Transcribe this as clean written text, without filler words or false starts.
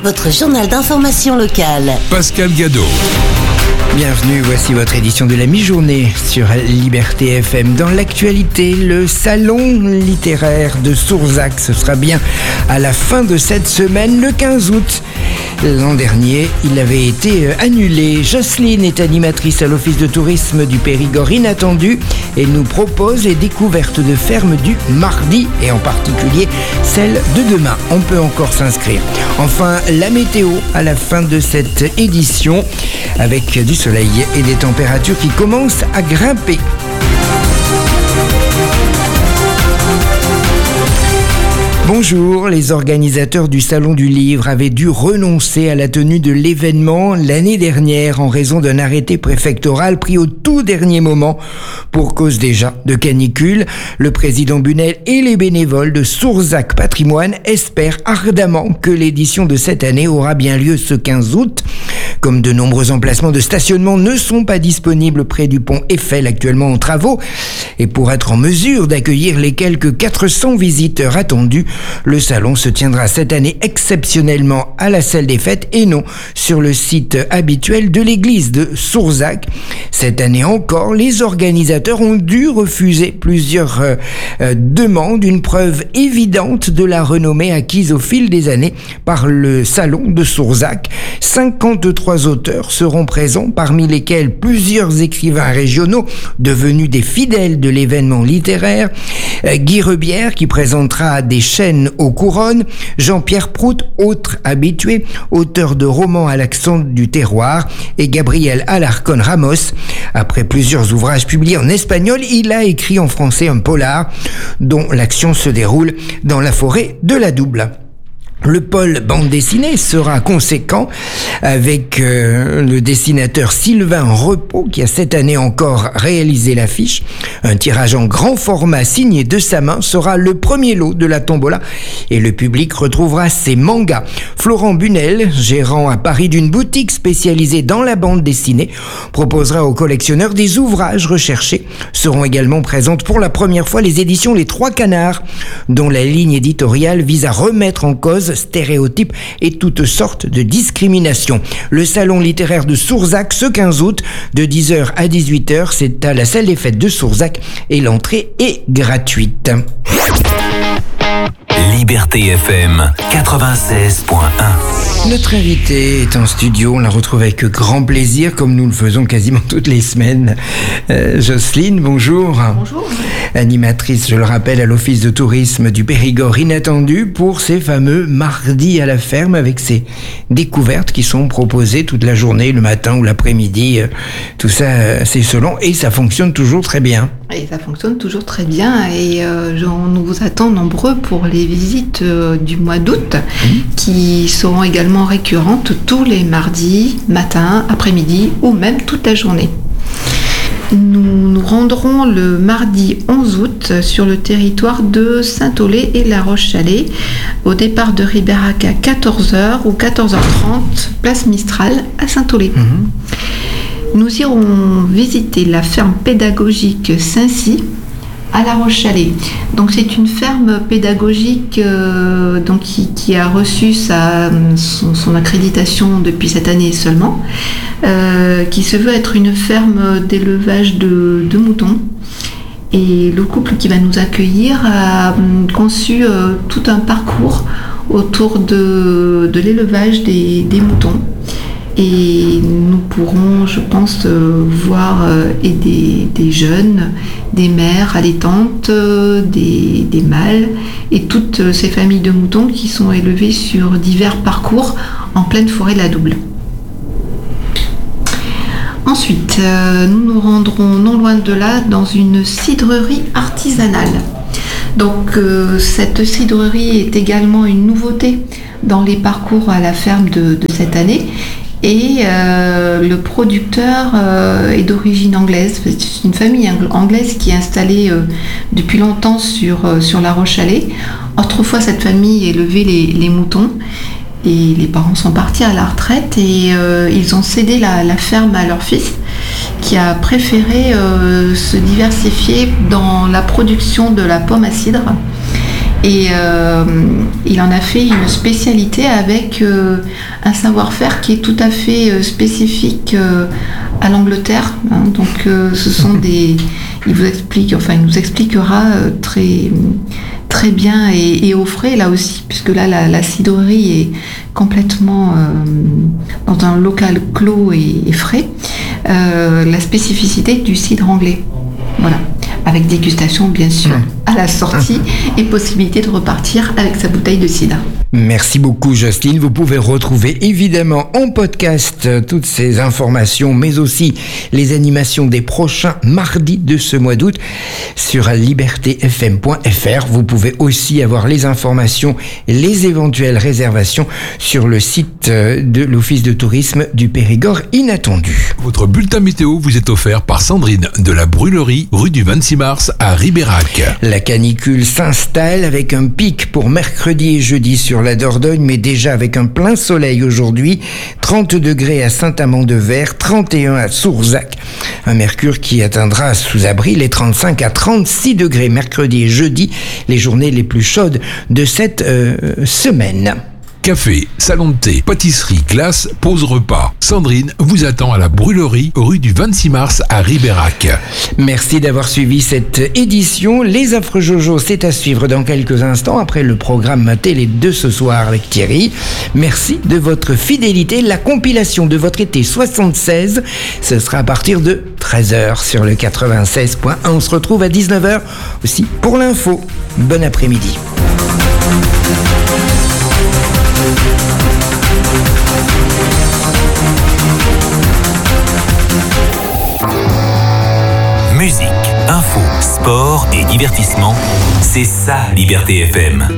votre journal d'information locale. Pascal Gadot. Bienvenue, voici votre édition de la mi-journée sur Liberté FM. Dans l'actualité, le salon littéraire de Sourzac, ce sera bien à la fin de cette semaine, le 15 août. L'an dernier, il avait été annulé. Jocelyne est animatrice à l'Office de tourisme du Périgord inattendu et nous propose les découvertes de fermes du mardi et en particulier celle de demain. On peut encore s'inscrire. Enfin, la météo à la fin de cette édition avec du soleil et des températures qui commencent à grimper. Bonjour, les organisateurs du Salon du Livre avaient dû renoncer à la tenue de l'événement l'année dernière en raison d'un arrêté préfectoral pris au tout dernier moment pour cause déjà de canicule. Le président Bunel et les bénévoles de Sourzac Patrimoine espèrent ardemment que l'édition de cette année aura bien lieu ce 15 août. Comme de nombreux emplacements de stationnement ne sont pas disponibles près du pont Eiffel actuellement en travaux, et pour être en mesure d'accueillir les quelques 400 visiteurs attendus, le salon se tiendra cette année exceptionnellement à la salle des fêtes et non sur le site habituel de l'église de Sourzac. Cette année encore, les organisateurs ont dû refuser plusieurs demandes, une preuve évidente de la renommée acquise au fil des années par le salon de Sourzac. 53 auteurs seront présents, parmi lesquels plusieurs écrivains régionaux devenus des fidèles de l'événement littéraire. Guy Rebière qui présentera des chaînes aux couronnes, Jean-Pierre Prout, autre habitué, auteur de romans à l'accent du terroir, et Gabriel Alarcón Ramos. Après plusieurs ouvrages publiés en espagnol, il a écrit en français un polar dont l'action se déroule dans la forêt de la Double. Le pôle bande dessinée sera conséquent avec le dessinateur Sylvain Repos qui a cette année encore réalisé l'affiche. Un tirage en grand format signé de sa main sera le premier lot de la tombola et le public retrouvera ses mangas. Florent Bunel, gérant à Paris d'une boutique spécialisée dans la bande dessinée, proposera aux collectionneurs des ouvrages recherchés. Seront également présentes pour la première fois les éditions Les Trois Canards, dont la ligne éditoriale vise à remettre en cause stéréotypes et toutes sortes de discriminations. Le salon littéraire de Sourzac ce 15 août de 10h à 18h, c'est à la salle des fêtes de Sourzac et l'entrée est gratuite. Liberté FM 96.1. Notre invitée est en studio, on la retrouve avec grand plaisir comme nous le faisons quasiment toutes les semaines. Jocelyne, bonjour. Bonjour. Animatrice, je le rappelle, à l'Office de tourisme du Périgord inattendu pour ces fameux mardis à la ferme avec ces découvertes qui sont proposées toute la journée, le matin ou l'après-midi. Tout ça, c'est selon et ça fonctionne toujours très bien. Et ça fonctionne toujours très bien et nous vous attend nombreux pour les visites du mois d'août qui seront également récurrentes tous les mardis, matin, après-midi ou même toute la journée. Nous nous rendrons le mardi 11 août sur le territoire de Saint-Aulé et La Roche-Chalais au départ de Ribérac à 14h ou 14h30, place Mistral à Saint-Aulé. Nous irons visiter la ferme pédagogique Saint-Cy à La Roche-Chalais. Donc c'est une ferme pédagogique qui a reçu son accréditation depuis cette année seulement, qui se veut être une ferme d'élevage de moutons. Et le couple qui va nous accueillir a conçu tout un parcours autour de l'élevage des moutons. Et nous pourrons, je pense, voir des jeunes, des mères allaitantes, des mâles et toutes ces familles de moutons qui sont élevées sur divers parcours en pleine forêt de la Double. Ensuite, nous nous rendrons non loin de là dans une cidrerie artisanale. Donc cette cidrerie est également une nouveauté dans les parcours à la ferme de cette année. Et le producteur est d'origine anglaise. C'est une famille anglaise qui est installée depuis longtemps sur La Roche-Chalais. Autrefois, cette famille élevait les moutons et les parents sont partis à la retraite et ils ont cédé la ferme à leur fils qui a préféré se diversifier dans la production de la pomme à cidre. Et il en a fait une spécialité avec un savoir-faire qui est tout à fait spécifique à l'Angleterre. Hein. Donc ce sont il nous expliquera très bien et au frais là aussi, puisque là la cidrerie est complètement dans un local clos et frais. La spécificité du cidre anglais. Voilà. Avec dégustation bien sûr à la sortie et possibilité de repartir avec sa bouteille de cidre. Merci beaucoup Jocelyne. Vous pouvez retrouver évidemment en podcast toutes ces informations, mais aussi les animations des prochains mardis de ce mois d'août sur libertéfm.fr. Vous pouvez aussi avoir les informations et les éventuelles réservations sur le site de l'Office de tourisme du Périgord inattendu. Votre bulletin météo vous est offert par Sandrine de la Brûlerie, rue du 26 mars à Ribérac. La canicule s'installe avec un pic pour mercredi et jeudi sur la Dordogne, mais déjà avec un plein soleil aujourd'hui. 30 degrés à Saint-Amand-de-Vert, 31 à Sourzac. Un mercure qui atteindra sous abri les 35 à 36 degrés mercredi et jeudi, les journées les plus chaudes de cette semaine. Café, salon de thé, pâtisserie, glace, pause repas. Sandrine vous attend à la Brûlerie, rue du 26 mars à Ribérac. Merci d'avoir suivi cette édition. Les Affreux Jojo, c'est à suivre dans quelques instants après le programme télé de ce soir avec Thierry. Merci de votre fidélité. La compilation de votre été 76, ce sera à partir de 13h sur le 96.1. On se retrouve à 19h aussi pour l'info. Bon après-midi. Musique, info, sport et divertissement, c'est ça Liberté FM.